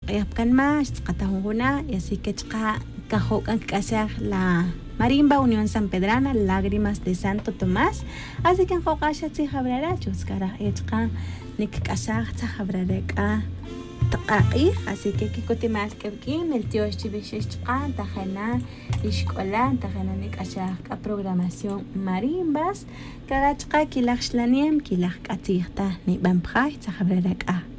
q'ayapkan más qatahunguna y así que chqa kajokan k'asaj la Marimba Unión San Pedrana Lágrimas de Santo Tomás así que qaqasha tsi jabrarachus kara echqa nik k'asaj tsa jabrareka taqaqi así que kikotimal kebkin el tío chibishchqa tajana ishkola tajana nik k'asaj ka programación marimbas karachqa kilajxlaniem kilaj k'atijta ni b'anpjay tsa jabrareka